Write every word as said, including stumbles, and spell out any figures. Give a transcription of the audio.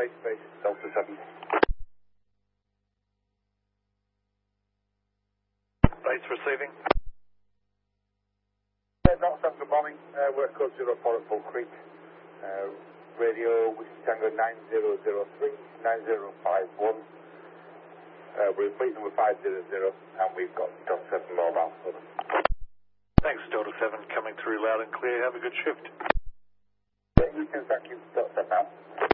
Space, space, Delta seven. Base receiving. Uh, not seven, good morning. Uh, we're at code zero four at Bull Creek. Uh, radio, which is Tango nine zero zero three, nine zero five one. Uh, we're fleet number five zero zero, and we've got Delta seven mobile. Over. Thanks, Delta seven, coming through loud and clear. Have a good shift. Yeah, you can thank you, Delta seven out.